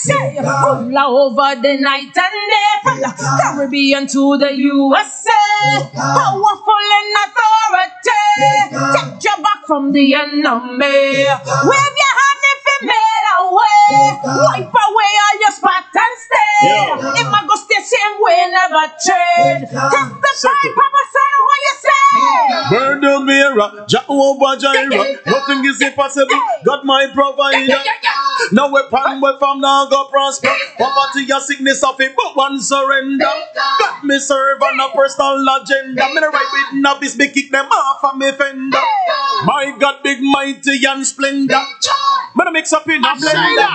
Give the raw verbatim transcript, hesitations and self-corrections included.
Say, all over the night and day, from the Caribbean to the U S A, powerful in authority, take you back from the enemy. Wave your hand if it made a way, wipe away all your spot and stay. Yeah. If I go stay same way, never trade. Testify, Papa son, what you say? Burn the mirror, Jehovah Jireh. Nothing is impossible. God my provider. No weapon, we from now go prosper. Poverty or sickness of it, but one surrender. God me serve on a personal agenda. Me no right with novice, me kick them off of me fender. My God, big, mighty and splendor. Me no mix up in a blender.